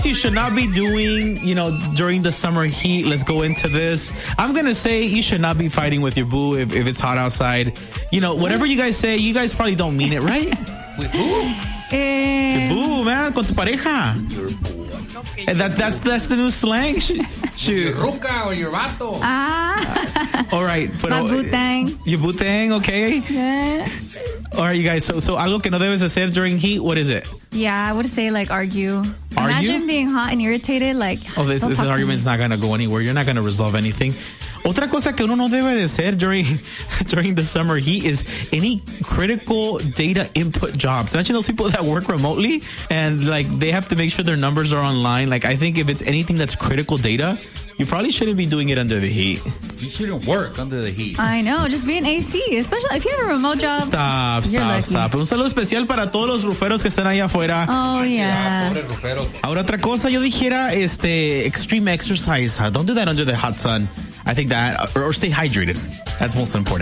things you should not be doing, during the summer heat. Let's go into this. I'm going to say you should not be fighting with your boo if it's hot outside. Whatever you guys say, you guys probably don't mean it, right? With who? Your boo, man, con tu pareja. Your boo. And that's the new slang. Your ruca or your vato. All right. My butang. Your butang, okay. Yeah. All right, you guys. So algo que no debes hacer during heat, what is it? Yeah, I would say argue. Imagine being hot and irritated. This argument's not going to go anywhere. You're not going to resolve anything. Otra cosa que uno no debe de hacer during the summer heat is any critical data input jobs. Imagine those people that work remotely and they have to make sure their numbers are online. I think if it's anything that's critical data, you probably shouldn't be doing it under the heat. You shouldn't work under the heat. I know, just be an AC, especially if you have a remote job. Stop. Un saludo especial para todos los ruferos que están allá afuera. Oh, yeah. Pobre ruferos. Ahora otra cosa, yo dijera extreme exercise. Don't do that under the hot sun. I think that, or stay hydrated. That's most important.